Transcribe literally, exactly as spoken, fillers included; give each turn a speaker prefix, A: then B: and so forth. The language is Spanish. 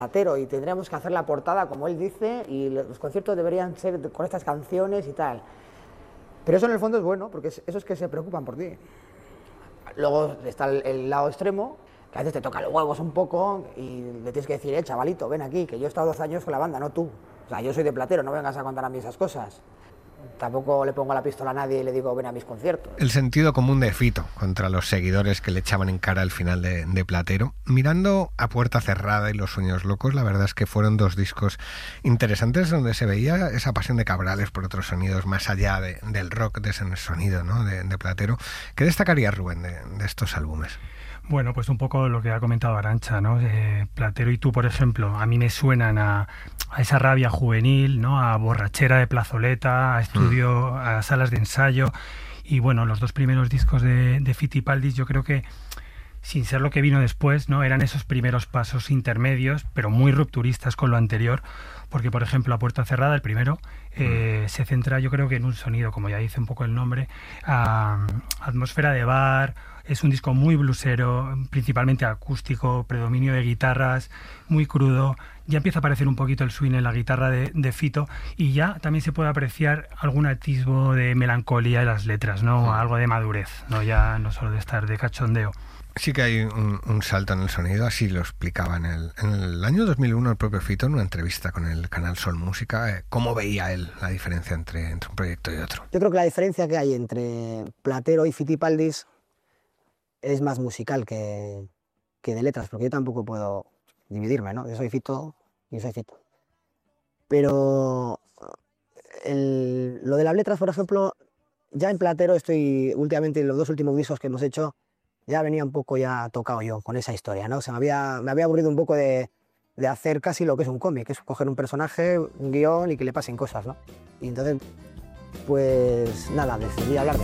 A: Platero y tendríamos que hacer la portada como él dice y los conciertos deberían ser con estas canciones y tal. Pero eso en el fondo es bueno, porque eso es que se preocupan por ti. Luego está el, el lado extremo, que a veces te toca los huevos un poco y le tienes que decir, eh, chavalito, ven aquí, que yo he estado doce años con la banda, no tú. O sea, yo soy de Platero, no vengas a contar a mí esas cosas. Tampoco le pongo la pistola a nadie y le digo, ven a mis conciertos.
B: El sentido común de Fito contra los seguidores que le echaban en cara al final de, de Platero. Mirando A Puerta Cerrada y Los Sueños Locos, la verdad es que fueron dos discos interesantes donde se veía esa pasión de Cabrales por otros sonidos más allá de, del rock, de ese sonido, ¿no?, de, de Platero. ¿Qué destacaría, Rubén, de, de estos álbumes?
C: Bueno, pues un poco lo que ha comentado Arantxa, ¿no? Eh, Platero y Tú, por ejemplo, a mí me suenan a, a esa rabia juvenil, ¿no? A borrachera de plazoleta, a estudio, mm. a salas de ensayo. Y bueno, los dos primeros discos de, de Fitipaldis, yo creo que, sin ser lo que vino después, ¿no?, eran esos primeros pasos intermedios, pero muy rupturistas con lo anterior. Porque, por ejemplo, A Puerta Cerrada, el primero, eh, mm. se centra, yo creo que en un sonido, como ya dice un poco el nombre, a, atmósfera de bar. Es un disco muy blusero, principalmente acústico, predominio de guitarras, muy crudo. Ya empieza a aparecer un poquito el swing en la guitarra de, de Fito y ya también se puede apreciar algún atisbo de melancolía en las letras, ¿no? Sí. Algo de madurez, no ya no solo de estar de cachondeo.
B: Sí que hay un, un salto en el sonido, así lo explicaba en el, en el año dos mil uno el propio Fito en una entrevista con el canal Sol Música. Eh, ¿Cómo veía él la diferencia entre, entre un proyecto y otro?
A: Yo creo que la diferencia que hay entre Platero y Fitipaldis es más musical que, que de letras, porque yo tampoco puedo dividirme, ¿no? Yo soy Fito y soy Fito. Pero el, lo de las letras, por ejemplo, ya en Platero estoy, últimamente en los dos últimos discos que hemos hecho, ya venía un poco ya tocado yo con esa historia, ¿no? O sea, me había, me había aburrido un poco de, de hacer casi lo que es un cómic, que es coger un personaje, un guión y que le pasen cosas, ¿no? Y entonces, pues nada, decidí hablar de